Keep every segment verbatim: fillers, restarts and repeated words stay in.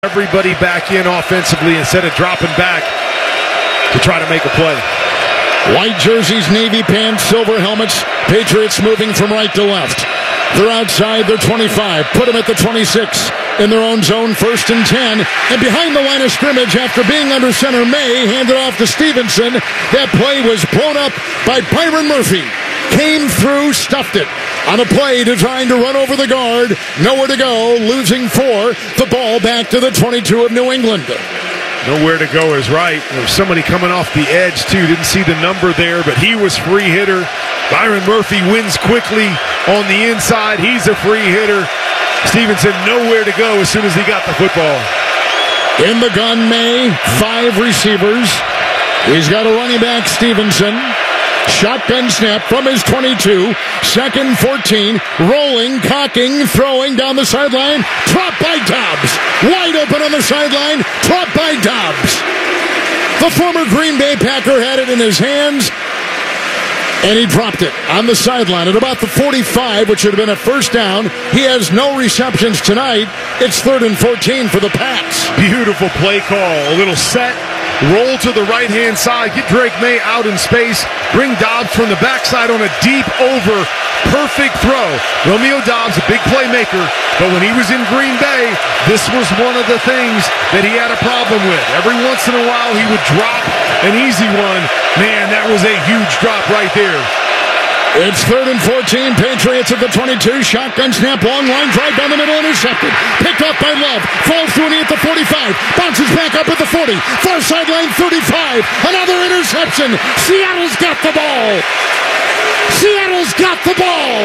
Everybody back in offensively instead of dropping back to try to make a play. White jerseys, navy pants, silver helmets. Patriots moving from right to left. They're outside their twenty-five. Put them at the twenty-six. In their own zone, first and ten. And behind the line of scrimmage, after being under center, May handed off to Stevenson. That play was blown up by Byron Murphy. Came through, stuffed it. On a play to trying to run over the guard. Nowhere to go, losing four. The ball back to the twenty-two of New England. Nowhere to go is right. There was somebody coming off the edge, too. Didn't see the number there, but he was free hitter. Byron Murphy wins quickly on the inside. He's a free hitter. Stevenson nowhere to go as soon as he got the football. In the gun, May. Five receivers. He's got a running back, Stevenson. Shotgun snap from his twenty-two. Second fourteen. Rolling, cocking, throwing down the sideline. Dropped by Dobbs. Wide open on the sideline. Dropped by Dobbs. The former Green Bay Packer had it in his hands, and he dropped it on the sideline at about the forty-five, which should have been a first down. He has no receptions tonight. It's third and fourteen for the Pats. Beautiful play call. A little set. Roll to the right-hand side. Get Drake May out in space. Bring Dobbs from the backside on a deep over. Perfect throw. Romeo Dobbs, a big playmaker, but when he was in Green Bay, this was one of the things that he had a problem with. Every once in a while, he would drop an easy one. Man, that was a huge drop right there. It's third and fourteen. Patriots at the twenty-two. Shotgun snap, long line drive down the middle, intercepted. Picked up by Love. Falls through a knee at the forty-five. Bounces back up at the forty. Far sideline thirty-five. Another interception. Seattle's got the ball. Seattle's got the ball.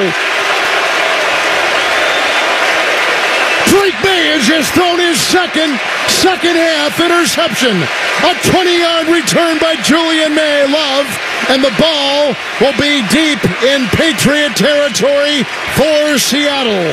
Drake May has just thrown his second, second half interception. A twenty-yard return by Julian May Love. And the ball will be deep in Patriot territory for Seattle.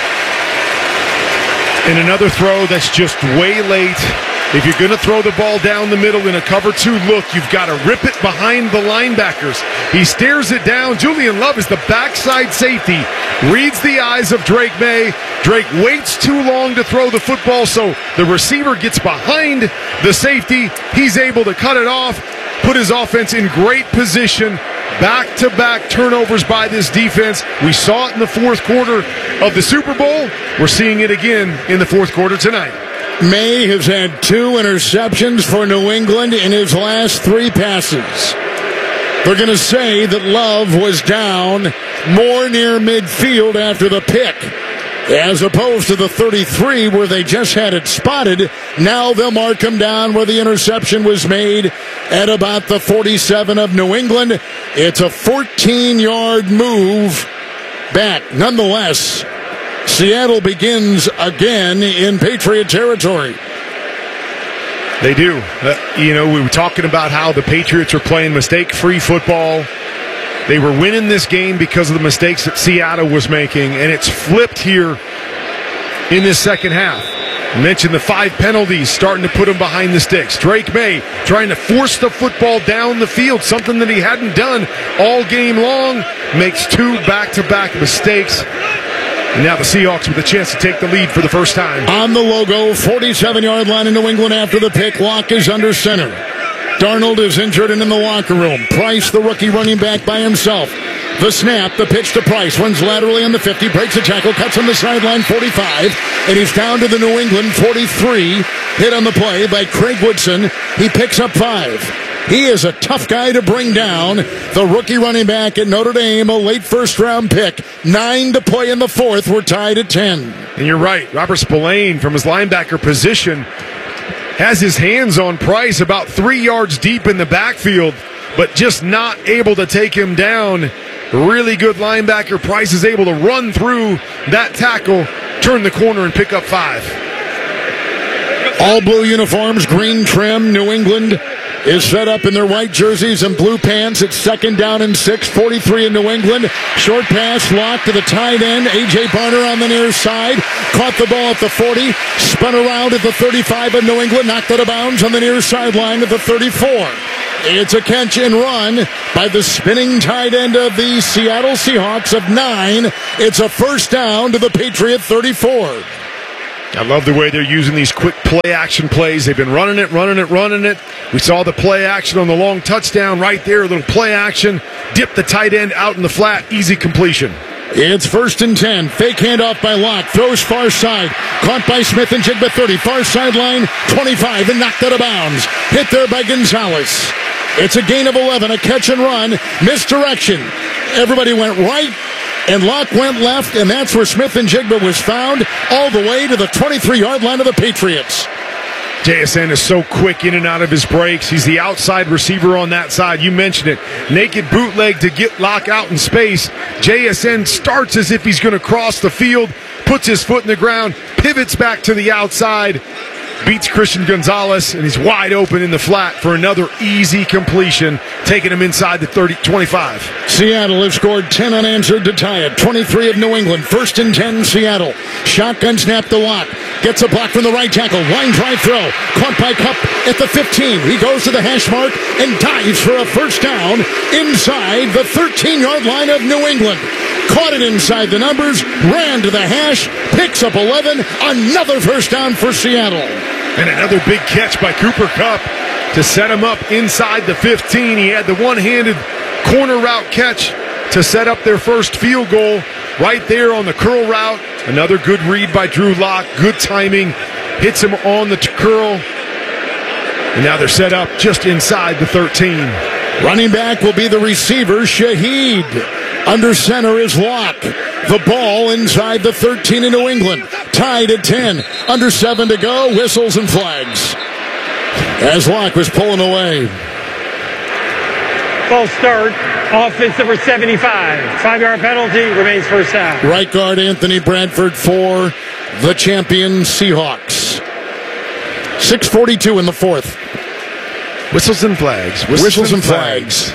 And another throw that's just way late. If you're going to throw the ball down the middle in a cover two look, you've got to rip it behind the linebackers. He stares it down. Julian Love is the backside safety. Reads the eyes of Drake May. Drake waits too long to throw the football, so the receiver gets behind the safety. He's able to cut it off, put his offense in great position. Back-to-back turnovers by this defense. We saw it in the fourth quarter of the Super Bowl. We're seeing it again in the fourth quarter tonight. May has had two interceptions for New England in his last three passes. They're going to say that Love was down more near midfield after the pick, as opposed to the thirty-three where they just had it spotted. Now they'll mark him down where the interception was made at about the forty-seven of New England. It's a fourteen-yard move back. Nonetheless, Seattle begins again in Patriot territory. They do. Uh, you know, we were talking about how the Patriots were playing mistake-free football. They were winning this game because of the mistakes that Seattle was making, and it's flipped here in this second half. I mentioned the five penalties starting to put him behind the sticks. Drake May trying to force the football down the field, something that he hadn't done all game long, makes two back-to-back mistakes. And now the Seahawks with a chance to take the lead for the first time. On the logo, forty-seven-yard line in New England after the pick. Locke is under center. Darnold is injured and in the locker room. Price, the rookie running back by himself. The snap, the pitch to Price. Runs laterally on the fifty, breaks a tackle, cuts on the sideline, forty-five. And he's down to the New England forty-three. Hit on the play by Craig Woodson. He picks up five. He is a tough guy to bring down. The rookie running back at Notre Dame, a late first-round pick. Nine to play in the fourth. We're tied at ten. And you're right. Robert Spillane from his linebacker position has his hands on Price about three yards deep in the backfield, but just not able to take him down. Really good linebacker. Price is able to run through that tackle, turn the corner, and pick up five. All blue uniforms, green trim. New England is set up in their white jerseys and blue pants. It's second down and six, forty-three in New England. Short pass, Locke to the tight end. A J. Barner on the near side. Caught the ball at the forty. Spun around at the thirty-five of New England. Knocked out of bounds on the near sideline at the thirty-four. It's a catch and run by the spinning tight end of the Seattle Seahawks of nine. It's a first down to the Patriot thirty-four. I love the way they're using these quick play-action plays. They've been running it, running it, running it. We saw the play-action on the long touchdown right there, a little play-action. Dip the tight end out in the flat, easy completion. It's first and ten. Fake handoff by Locke. Throws far side. Caught by Smith and Jigba thirty. Far sideline twenty-five and knocked out of bounds. Hit there by Gonzalez. It's a gain of eleven. A catch and run. Misdirection. Everybody went right. And Locke went left, and that's where Smith and Jigba was found, all the way to the twenty-three-yard line of the Patriots. J S N is so quick in and out of his breaks. He's the outside receiver on that side. You mentioned it. Naked bootleg to get Locke out in space. J S N starts as if he's going to cross the field, puts his foot in the ground, pivots back to the outside, beats Christian Gonzalez, and he's wide open in the flat for another easy completion, taking him inside the thirty, twenty-five. Seattle has scored ten unanswered to tie it. twenty-three of New England. First and ten, Seattle. Shotgun snap to Locke. Gets a block from the right tackle. Line drive throw. Caught by Kupp at the fifteen. He goes to the hash mark and dives for a first down inside the thirteen-yard line of New England. Caught it inside the numbers. Ran to the hash. Picks up eleven. Another first down for Seattle. And another big catch by Cooper Kupp to set him up inside the fifteen. He had the one-handed corner route catch to set up their first field goal right there on the curl route. Another good read by Drew Lock. Good timing. Hits him on the t- curl. And now they're set up just inside the thirteen. Running back will be the receiver, Shaheed. Under center is Locke. The ball inside the thirteen in New England. Tied at ten. Under seven to go. Whistles and flags. As Locke was pulling away. False start. Offense number seventy-five. Five-yard penalty. Remains first down. Right guard Anthony Bradford for the champion Seahawks. six forty-two in the fourth. Whistles and flags. Whistles, Whistles and, and flags.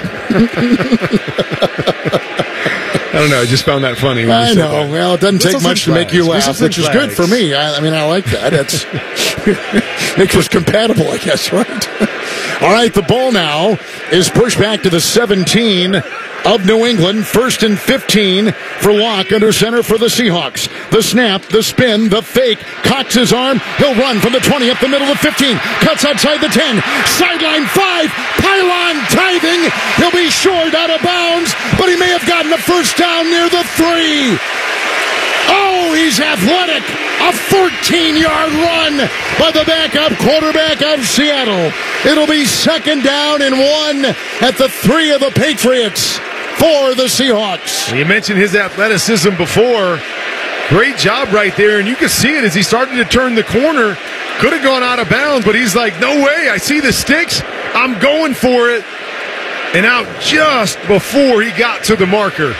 flags. I don't know. I just found that funny. When I you know. That. Well, it doesn't Whistles take much to make you laugh, Whistles which is good for me. I, I mean, I like that. That's makes us compatible, I guess, right? All right, the ball now is pushed back to the seventeen of New England. First and fifteen for Locke under center for the Seahawks. The snap, the spin, the fake. Cocks his arm. He'll run from the twenty up the middle of fifteen. Cuts outside the ten. Sideline five. Pylon tithing. He'll be short out of bounds, but he may have gotten the first down near the three. Oh, he's athletic. A fourteen-yard run by the backup quarterback of Seattle. It'll be second down and one at the three of the Patriots for the Seahawks. You mentioned his athleticism before. Great job right there, and you can see it as he started to turn the corner. Could have gone out of bounds, but he's like, no way. I see the sticks. I'm going for it. And out just before he got to the marker.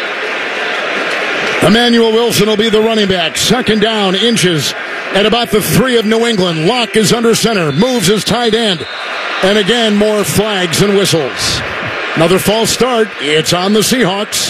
Emmanuel Wilson will be the running back. Second down, inches at about the three of New England. Locke is under center, moves his tight end. And again, more flags and whistles. Another false start. It's on the Seahawks.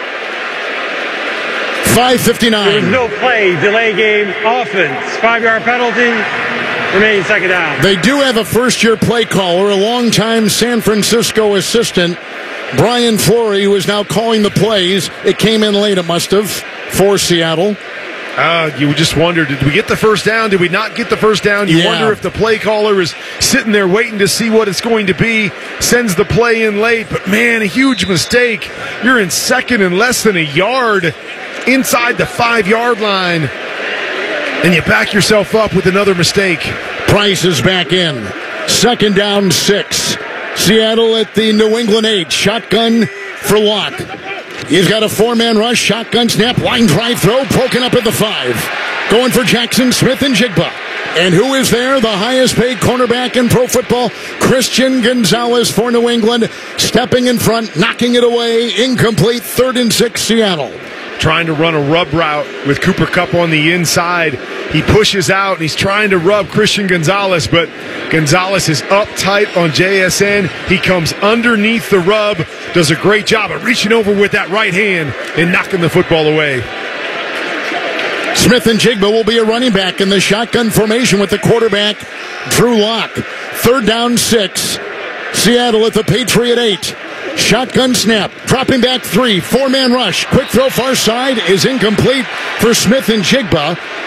five fifty-nine. There's no play, delay game, offense. Five-yard penalty, remains second down. They do have a first-year play caller, a longtime San Francisco assistant, Brian Flory, who is now calling the plays. It came in late, it must have, for Seattle. Uh, you just wonder, did we get the first down? Did we not get the first down? You yeah. wonder if the play caller is sitting there waiting to see what it's going to be, sends the play in late. But, man, a huge mistake. You're in second and less than a yard inside the five-yard line, and you back yourself up with another mistake. Price is back in. Second down, six. Seattle at the New England eight. Shotgun for Locke. He's got a four-man rush, shotgun snap, line drive throw, broken up at the five. Going for Jackson Smith and Jigba. And who is there? The highest-paid cornerback in pro football, Christian Gonzalez for New England, stepping in front, knocking it away, incomplete, third and six, Seattle. Trying to run a rub route with Cooper Kupp on the inside. He pushes out, and he's trying to rub Christian Gonzalez, but Gonzalez is up tight on J S N. He comes underneath the rub, does a great job of reaching over with that right hand and knocking the football away. Smith and Jigba will be a running back in the shotgun formation with the quarterback, Drew Lock. Third down, six. Seattle at the Patriot eight. Shotgun snap, dropping back three, four-man rush. Quick throw far side is incomplete for Smith and Jigba.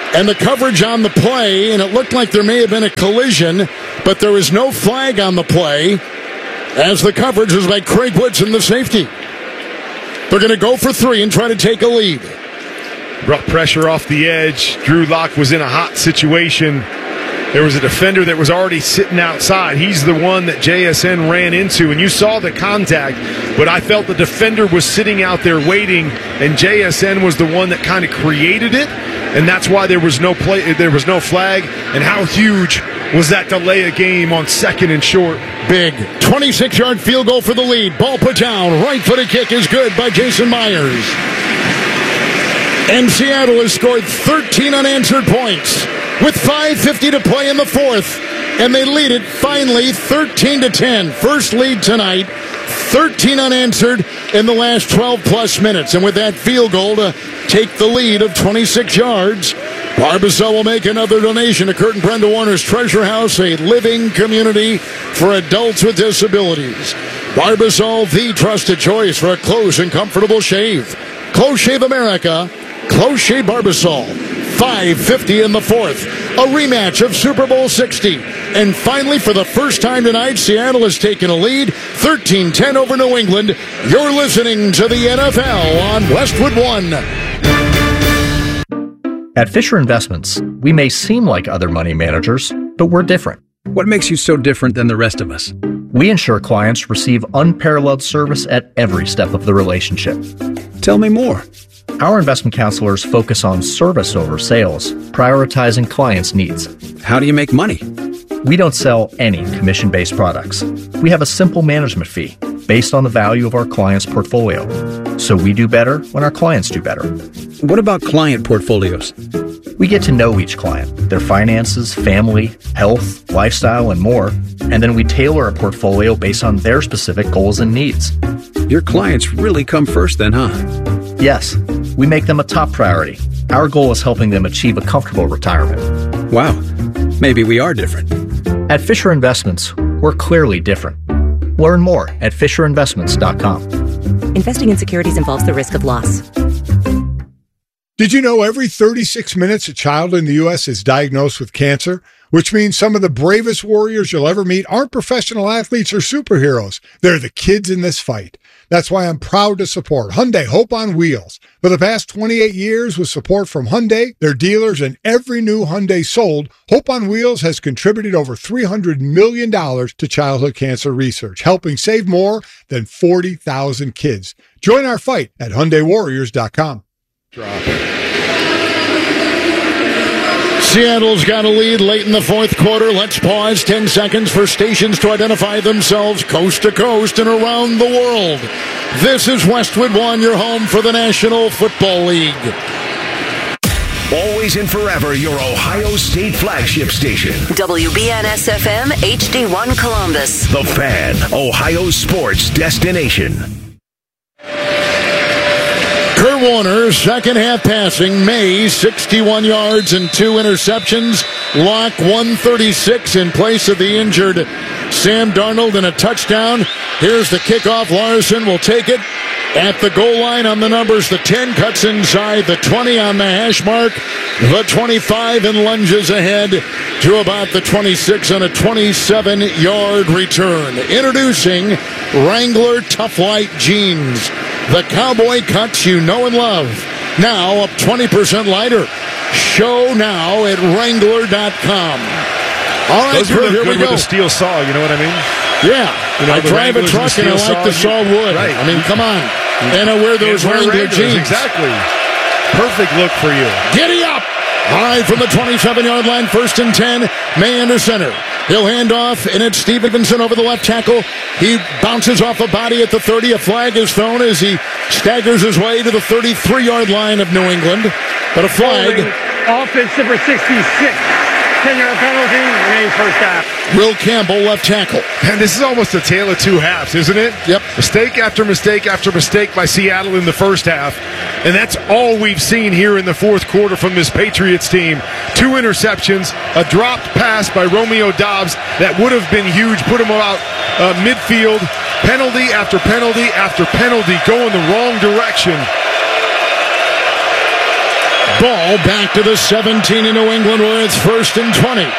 And the coverage on the play, and it looked like there may have been a collision, but there was no flag on the play as the coverage was by Craig Woodson, the safety. They're going to go for three and try to take a lead. Brought pressure off the edge. Drew Lock was in a hot situation. There was a defender that was already sitting outside. He's the one that J S N ran into, and you saw the contact, but I felt the defender was sitting out there waiting, and J S N was the one that kind of created it, and that's why there was no play, there was no flag. And how huge was that delay of game on second and short? Big twenty-six-yard field goal for the lead. Ball put down. Right-footed kick is good by Jason Myers. And Seattle has scored thirteen unanswered points with five fifty to play in the fourth, and they lead it finally thirteen to ten. First lead tonight, thirteen unanswered in the last twelve plus minutes. And with that field goal to take the lead of twenty-six yards, Barbasol will make another donation to Kurt and Brenda Warner's Treasure House, a living community for adults with disabilities. Barbasol, the trusted choice for a close and comfortable shave. Close Shave America, Close Shave Barbasol. five fifty in the fourth. A rematch of Super Bowl sixty. And finally, for the first time tonight, Seattle has taken a lead, thirteen ten over New England. You're listening to the N F L on Westwood One. At Fisher Investments, we may seem like other money managers, but we're different. What makes you so different than the rest of us? We ensure clients receive unparalleled service at every step of the relationship. Tell me more. Our investment counselors focus on service over sales, prioritizing clients' needs. How do you make money? We don't sell any commission-based products. We have a simple management fee based on the value of our client's portfolio. So we do better when our clients do better. What about client portfolios? We get to know each client, their finances, family, health, lifestyle, and more, and then we tailor a portfolio based on their specific goals and needs. Your clients really come first then, huh? Yes, we make them a top priority. Our goal is helping them achieve a comfortable retirement. Wow, maybe we are different. At Fisher Investments, we're clearly different. Learn more at fisher investments dot com. Investing in securities involves the risk of loss. Did you know every thirty-six minutes a child in the U S is diagnosed with cancer? Which means some of the bravest warriors you'll ever meet aren't professional athletes or superheroes. They're the kids in this fight. That's why I'm proud to support Hyundai Hope on Wheels. For the past twenty-eight years, with support from Hyundai, their dealers, and every new Hyundai sold, Hope on Wheels has contributed over three hundred million dollars to childhood cancer research, helping save more than forty thousand kids. Join our fight at Hyundai Warriors dot com. Drop. Seattle's got a lead late in the fourth quarter. Let's pause ten seconds for stations to identify themselves coast to coast and around the world. This is Westwood One, your home for the National Football League. Always and forever, your Ohio State flagship station. W B N S F M H D one Columbus. The Fan, Ohio sports destination. Kurt Warner, second half passing. May, sixty-one yards and two interceptions. Lock, one thirty-six in place of the injured Sam Darnold and a touchdown. Here's the kickoff. Larson will take it at the goal line on the numbers. The ten cuts inside, the twenty on the hash mark, the twenty-five, and lunges ahead to about the twenty-six on a twenty-seven-yard return. Introducing Wrangler Tough Light Jeans. The cowboy cuts you know and love. Now up twenty percent lighter. Show now at Wrangler dot com. All right, Those Kurt, here good we go. with the steel saw, you know what I mean? Yeah, You know, I the drive a Wranglers truck and and I steel like the saw. saw wood. Right. I mean, come on. And I wear those Can't wear Wrangler Wranglers, jeans. Exactly. Perfect look for you. Giddy up! All right, from the twenty-seven-yard line, first and ten. May under center. He'll hand off, and it's Stevenson over the left tackle. He bounces off a body at the thirty. A flag is thrown as he staggers his way to the thirty-three-yard line of New England. But a flag. Offense number sixty-six. ten-yard penalty, remains first half. Will Campbell, left tackle. And this is almost a tale of two halves, isn't it? Yep. Mistake after mistake after mistake by Seattle in the first half. And that's all we've seen here in the fourth quarter from this Patriots team. Two interceptions, a dropped pass by Romeo Doubs that would have been huge, put him out uh, midfield. Penalty after penalty after penalty going the wrong direction. Ball back to the seventeen in New England where it's first and twenty.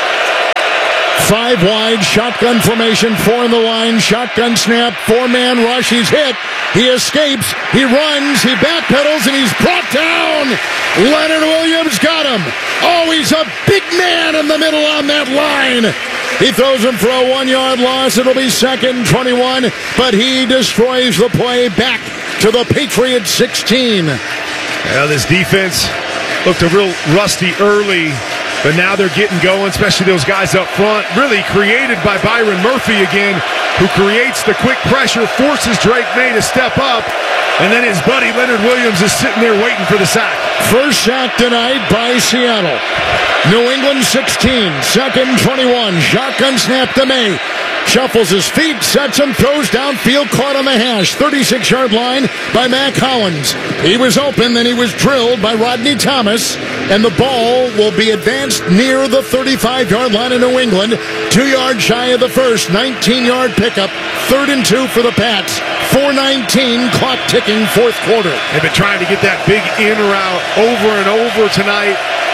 Five wide, shotgun formation, four in the line, shotgun snap, four-man rush, he's hit, he escapes, he runs, he backpedals, and he's brought down. Leonard Williams got him. Oh, he's a big man in the middle on that line. He throws him for a one-yard loss. It'll be second twenty-one, but he destroys the play back to the Patriots sixteen. Yeah, this defense looked a real rusty early, but now they're getting going, especially those guys up front. Really created by Byron Murphy again, who creates the quick pressure, forces Drake May to step up, and then his buddy Leonard Williams is sitting there waiting for the sack. First sack tonight by Seattle. New England sixteen, second twenty-one. Shotgun snap to May. Shuffles his feet, sets him, throws downfield, caught on the hash. thirty-six-yard line by Mac Hollins. He was open, then he was drilled by Rodney Thomas, and the ball will be advanced near the thirty-five-yard line of New England. Two yards shy of the first, nineteen-yard pickup, third and two for the Pats. four nineteen, clock ticking, fourth quarter. They've been trying to get that big in route over and over tonight.